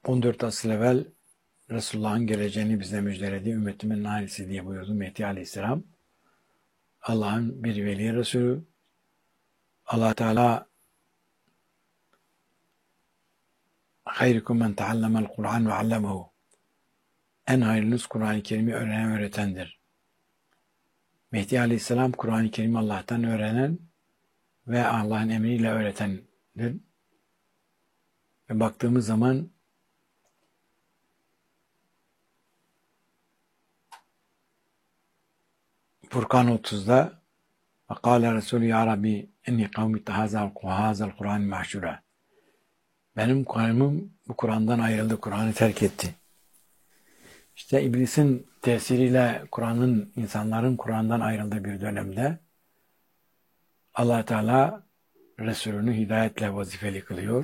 14 asır evvel Resulullah'ın geleceğini bize müjdeledi. Ümmetimin nailesi diye buyurdu Mehdi Aleyhisselam. Allah'ın bir veli Resulü. Allah Teala hayrukum men teallemel Kur'an ve allemehu. En hayırlınız Kur'an-ı Kerim'i öğrenen öğretendir. Mehdi Aleyhisselam Kur'an-ı Kerim'i Allah'tan öğrenen ve Allah'ın emriyle öğretendir. Ve baktığımız zaman Furkan 30'da ve kâle Resulü ya Rabbi enni kavmi tehâzel Kur'an mahşûrâ. Benim kavmim bu Kur'an'dan ayrıldı, Kur'an'ı terk etti. İşte iblisin tesiriyle insanların Kur'an'dan ayrıldığı bir dönemde Allah Teala Resulünü hidayetle vazifeli kılıyor.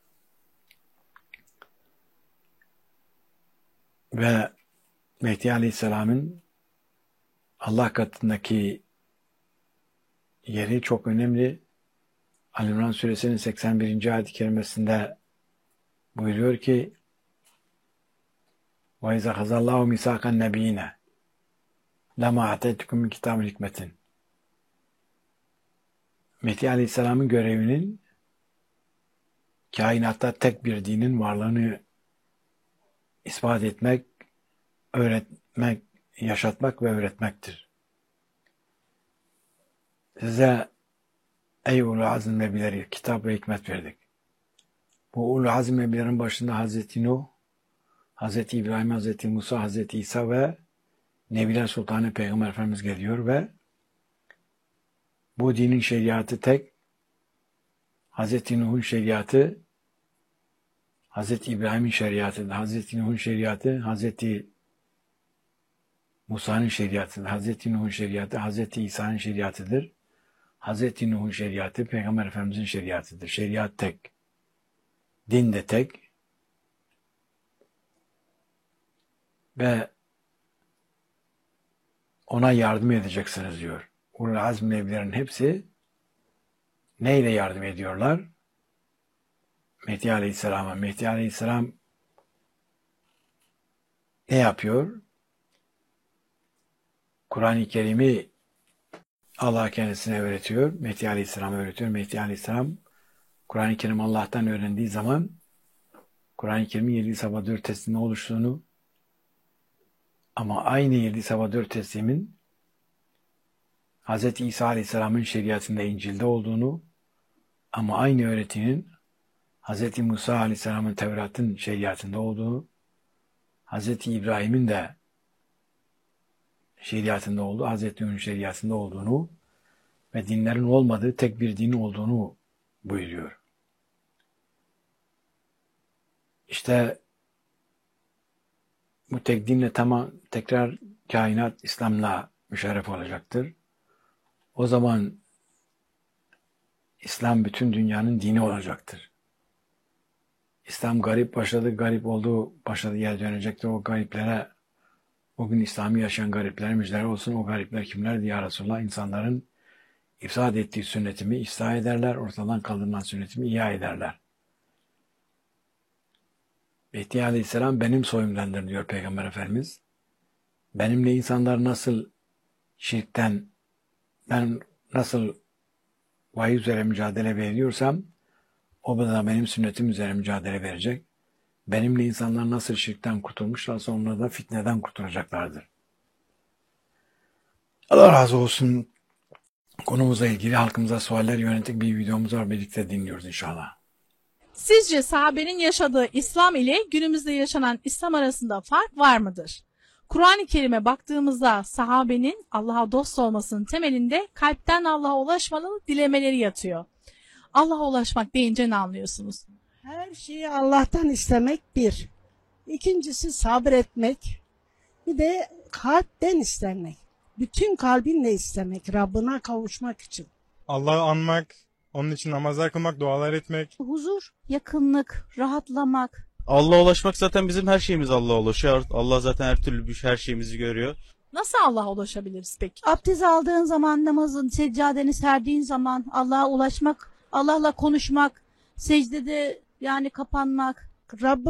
Ve Mehdi Aleyhisselam'ın Allah katındaki yeri çok önemli. Ali İmran Suresinin 81. ayet-i kerimesinde buyuruyor ki وَاِذَا خَزَ اللّٰهُ مِسَاقَ النَّب۪ينَ لَمَا اَعْتَيْتُكُمْ مِنْ كِتَابِ الْحِكْمَةٍ. Mehdi Aleyhisselam'ın görevinin kainatta tek bir dinin varlığını ispat etmek, öğretmek, yaşatmak ve öğretmektir. Size ey ulul azm nebileri kitap ve hikmet verdik. Bu ulul azm nebilerin başında Hazreti Nuh, Hazreti İbrahim, Hazreti Musa, Hazreti İsa ve Nebiler Sultanı Peygamber Efendimiz geliyor ve bu dinin şeriatı tek, Hazreti Nuh'un şeriatı, Hazreti İbrahim'in şeriatıdır. Hazreti Nuh'un şeriatı, Hazreti Musa'nın şeriatıdır. Hazreti Nuh'un şeriatı, Hazreti İsa'nın şeriatıdır. Hazreti Nuh'un şeriatı, Peygamber Efendimiz'in şeriatıdır. Şeriat tek. Din de tek. Ve ona yardım edeceksiniz diyor. Ulul azm nebilerin hepsi neyle yardım ediyorlar? Mehdi Aleyhisselam'a. Mehdi Aleyhisselam ne yapıyor? Kur'an-ı Kerim'i Allah kendisine öğretiyor. Mehdi Aleyhisselam'a öğretiyor. Mehdi Aleyhisselam Kur'an-ı Kerim Allah'tan öğrendiği zaman Kur'an-ı Kerim'in 7 sabah 4 teslimi oluştuğunu ama aynı 7 sabah 4 teslimin Hz. İsa Aleyhisselam'ın şeriatında İncil'de olduğunu ama aynı öğretinin Hz. Musa Aleyhisselam'ın Tevrat'ın şeriatında olduğu, Hz. İbrahim'in de şeriatında olduğu, Hz. Nuh'un şeriatında olduğunu ve dinlerin olmadığı tek bir din olduğunu buyuruyor. İşte bu tek dinle tekrar kainat İslam'la müşerref olacaktır. O zaman İslam bütün dünyanın dini olacaktır. İslam garip başladı, garip oldu, başladı yer dönecektir. O gariplere, o gün İslam'ı yaşayan gariplere müjdeler olsun. O garipler kimlerdi ya Resulallah? İnsanların ifsad ettiği sünnetimi ıslah ederler, ortadan kaldırılan sünnetimi ihya ederler. Mehdi Aleyhisselam benim soyumdandır diyor Peygamber Efendimiz. Benimle insanlar nasıl şirkten, ben nasıl vahiy üzere mücadele veriyorsam, o da benim sünnetim üzere mücadele verecek. Benimle insanlar nasıl şirkten kurtulmuşlarsa onlar da fitneden kurtulacaklardır. Allah razı olsun. Konumuzla ilgili halkımıza sualler yönelik bir videomuz var. Birlikte dinliyoruz inşallah. Sizce sahabenin yaşadığı İslam ile günümüzde yaşanan İslam arasında fark var mıdır? Kur'an-ı Kerim'e baktığımızda sahabenin Allah'a dost olmasının temelinde kalpten Allah'a ulaşmalı dilemeleri yatıyor. Allah'a ulaşmak deyince ne anlıyorsunuz? Her şeyi Allah'tan istemek bir. İkincisi sabretmek. Bir de kalpten istemek. Bütün kalbinle istemek. Rabbına kavuşmak için. Allah'ı anmak, onun için namazlar kılmak, dualar etmek. Huzur, yakınlık, rahatlamak. Allah'a ulaşmak zaten bizim her şeyimiz Allah'a ulaşıyor. Allah zaten her türlü her şeyimizi görüyor. Nasıl Allah'a ulaşabiliriz peki? Abdest aldığın zaman, namazın, seccadeni serdiğin zaman Allah'a ulaşmak, Allah'la konuşmak, secdede yani kapanmak.